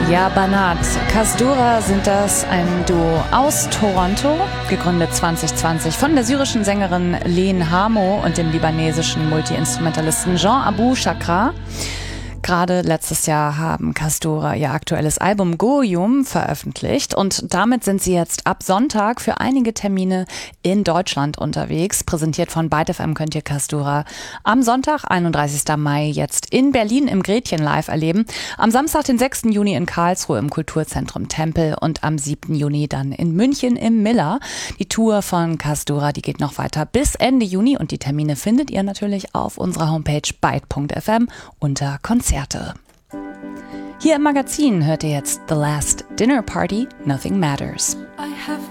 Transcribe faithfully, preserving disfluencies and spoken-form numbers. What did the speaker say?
Ja, Banat. Kasdura sind das, ein Duo aus Toronto, gegründet zwanzig zwanzig von der syrischen Sängerin Len Hamo und dem libanesischen Multiinstrumentalisten Jean Abou Chakra. Gerade letztes Jahr haben Kasdura ihr aktuelles Album Goyum veröffentlicht und damit sind sie jetzt ab Sonntag für einige Termine in Deutschland unterwegs. Präsentiert von Byte F M könnt ihr Kasdura am Sonntag, einunddreißigsten Mai, jetzt in Berlin im Gretchen live erleben. Am Samstag, den sechsten Juni in Karlsruhe im Kulturzentrum Tempel und am siebten Juni dann in München im Miller. Die Tour von Kasdura, die geht noch weiter bis Ende Juni und die Termine findet ihr natürlich auf unserer Homepage byte punkt f m unter Konzerte. Hier im Magazin hört ihr jetzt The Last Dinner Party, Nothing Matters.